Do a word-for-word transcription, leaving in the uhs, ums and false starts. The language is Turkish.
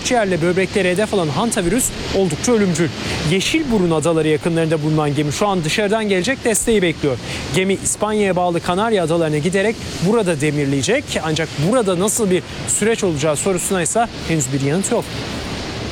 akciğerle böbrekleri hedef alan hantavirüs oldukça ölümcül. Yeşilburun adaları yakınlarında bulunan gemi şu an dışarıdan gelecek desteği bekliyor. Gemi İspanya'ya bağlı Kanarya adalarına giderek burada demirleyecek. Ancak burada nasıl bir süreç olacağı sorusuna ise henüz bir yanıt yok.